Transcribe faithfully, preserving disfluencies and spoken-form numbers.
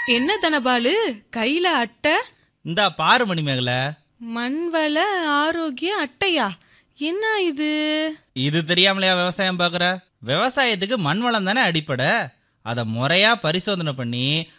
என்ன தனபாலு கையில அட்டை? இந்தா பாரு மணிமேகல. மண்வள ஆரோக்கிய அட்டையா? என்ன இது? இது தெரியாமலையா விவசாயம் பாக்குற? விவசாயத்துக்கு மண் வளம் தானே அடிப்படை. அதை முறையா பரிசோதனை பண்ணி